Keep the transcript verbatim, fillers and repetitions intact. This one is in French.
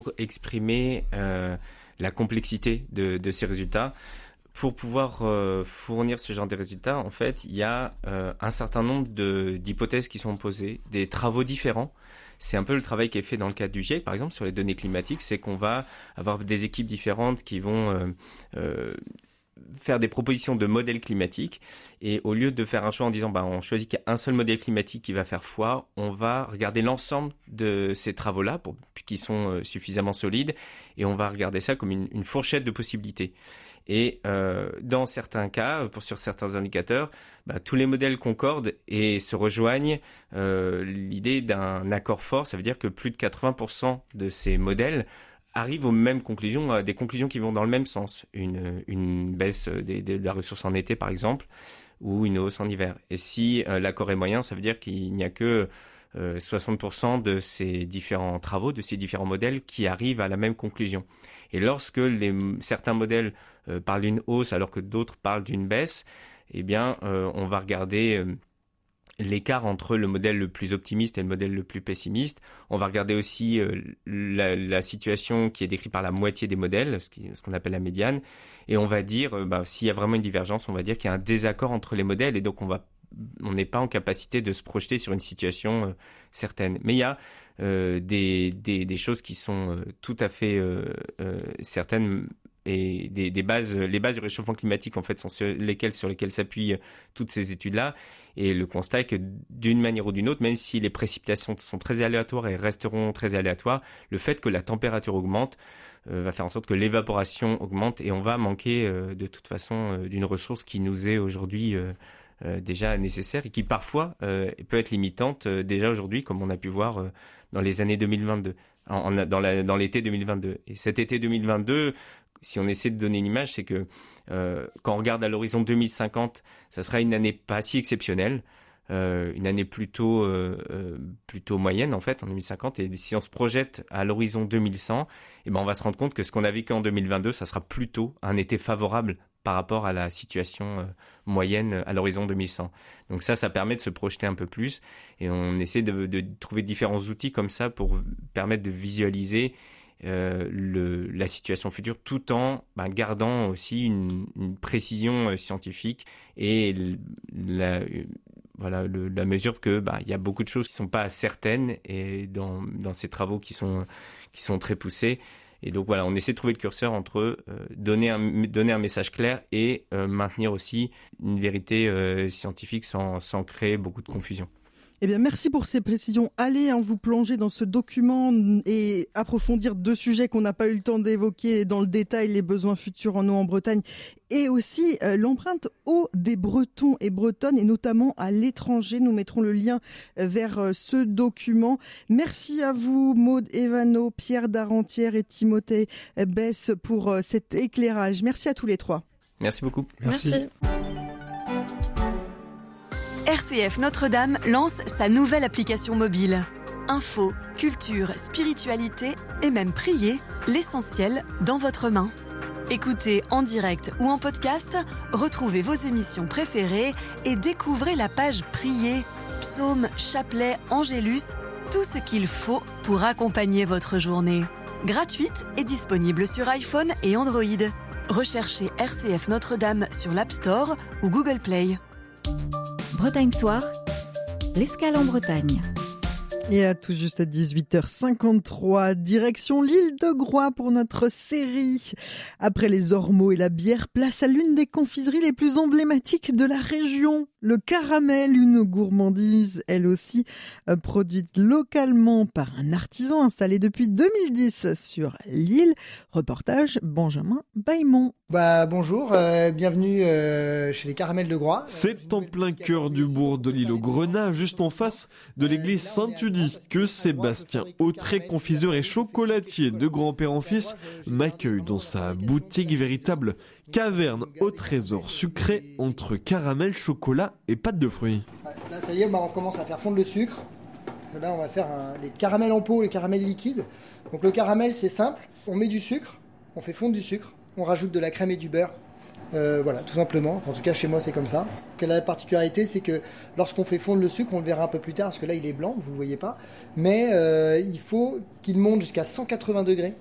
Pour exprimer euh, la complexité de, de ces résultats, pour pouvoir euh, fournir ce genre de résultats, en fait, il y a euh, un certain nombre de, d'hypothèses qui sont posées, des travaux différents. C'est un peu le travail qui est fait dans le cadre du GIEC, par exemple, sur les données climatiques, c'est qu'on va avoir des équipes différentes qui vont euh, euh, faire des propositions de modèles climatiques, et au lieu de faire un choix en disant bah, on choisit qu'il y a un seul modèle climatique qui va faire foi, on va regarder l'ensemble de ces travaux-là pour, qui sont euh, suffisamment solides, et on va regarder ça comme une, une fourchette de possibilités. Et euh, dans certains cas, pour, sur certains indicateurs, bah, tous les modèles concordent et se rejoignent. Euh, l'idée d'un accord fort, ça veut dire que plus de quatre-vingts pour cent de ces modèles arrivent aux mêmes conclusions, à des conclusions qui vont dans le même sens. Une, une baisse des, des, de la ressource en été, par exemple, ou une hausse en hiver. Et si euh, l'accord est moyen, ça veut dire qu'il n'y a que euh, soixante pour cent de ces différents travaux, de ces différents modèles qui arrivent à la même conclusion. Et lorsque les, certains modèles euh, parlent d'une hausse alors que d'autres parlent d'une baisse, eh bien, euh, on va regarder euh, l'écart entre le modèle le plus optimiste et le modèle le plus pessimiste. On va regarder aussi euh, la, la situation qui est décrite par la moitié des modèles, ce, qui, ce qu'on appelle la médiane. Et on va dire, euh, bah, s'il y a vraiment une divergence, on va dire qu'il y a un désaccord entre les modèles. Et donc, on va, on n'est pas en capacité de se projeter sur une situation euh, certaine. Mais il y a euh, des, des, des choses qui sont euh, tout à fait euh, euh, certaines. Et des, des bases, les bases du réchauffement climatique, en fait, sont sur lesquelles, sur lesquelles s'appuient toutes ces études-là. Et le constat est que d'une manière ou d'une autre, même si les précipitations sont très aléatoires et resteront très aléatoires, le fait que la température augmente euh, va faire en sorte que l'évaporation augmente, et on va manquer euh, de toute façon euh, d'une ressource qui nous est aujourd'hui euh, euh, déjà nécessaire et qui parfois euh, peut être limitante euh, déjà aujourd'hui, comme on a pu voir euh, dans les années deux mille vingt-deux, en, en, dans, la, dans l'été deux mille vingt-deux. Et cet été deux mille vingt-deux, si on essaie de donner une image, c'est que euh, quand on regarde à l'horizon deux mille cinquante, ça sera une année pas si exceptionnelle, euh, une année plutôt euh, euh, plutôt moyenne en fait en deux mille cinquante. Et si on se projette à l'horizon deux mille cent, eh ben on va se rendre compte que ce qu'on a vécu en deux mille vingt-deux, ça sera plutôt un été favorable par rapport à la situation euh, moyenne à l'horizon deux mille cent. Donc ça, ça permet de se projeter un peu plus, et on essaie de, de trouver différents outils comme ça pour permettre de visualiser Euh, le, la situation future, tout en ben, gardant aussi une, une précision euh, scientifique et la, voilà, le, la mesure que ben, y a beaucoup de choses qui ne sont pas certaines et dans, dans ces travaux qui sont, qui sont très poussés. Et donc voilà, on essaie de trouver le curseur entre euh, donner, un, donner un message clair et euh, maintenir aussi une vérité euh, scientifique sans, sans créer beaucoup de confusion. Eh bien, merci pour ces précisions. Allez hein, vous plonger dans ce document et approfondir deux sujets qu'on n'a pas eu le temps d'évoquer dans le détail, les besoins futurs en eau en Bretagne et aussi euh, l'empreinte eau des Bretons et Bretonnes, et notamment à l'étranger. Nous mettrons le lien vers euh, ce document. Merci à vous, Maude Evano, Pierre Darentière et Timothée Besse pour euh, cet éclairage. Merci à tous les trois. Merci beaucoup. Merci. Merci. R C F Notre-Dame lance sa nouvelle application mobile. Info, culture, spiritualité et même prier, l'essentiel dans votre main. Écoutez en direct ou en podcast, retrouvez vos émissions préférées et découvrez la page Prier, psaumes, chapelets, angélus, tout ce qu'il faut pour accompagner votre journée. Gratuite et disponible sur iPhone et Android. Recherchez R C F Notre-Dame sur l'App Store ou Google Play. Bretagne Soir, l'escale en Bretagne. Et à tout juste dix-huit heures cinquante-trois, direction l'île de Groix pour notre série. Après les ormeaux et la bière, place à l'une des confiseries les plus emblématiques de la région. Le caramel, une gourmandise, elle aussi, euh, produite localement par un artisan installé depuis deux mille dix sur l'île. Reportage Benjamin Bailmont. Bah, bonjour, euh, bienvenue euh, chez les Caramels de Groix. C'est en plein cœur du bourg de l'île au Grenat, juste en face de l'église Saint-Udi, que Sébastien Autré, confiseur et chocolatier de grand-père en fils, m'accueille dans sa boutique, véritable caverne au trésor sucré entre caramel, chocolat et pâte de fruits. Là, ça y est, bah, on commence à faire fondre le sucre. Là, on va faire un, les caramels en pot, les caramels liquides. Donc le caramel, c'est simple, on met du sucre, on fait fondre du sucre, on rajoute de la crème et du beurre. Euh, voilà, tout simplement. En tout cas, chez moi, c'est comme ça. Quelle est la particularité, c'est que lorsqu'on fait fondre le sucre, on le verra un peu plus tard, parce que là, il est blanc, vous ne le voyez pas. Mais euh, il faut qu'il monte jusqu'à cent quatre-vingts degrés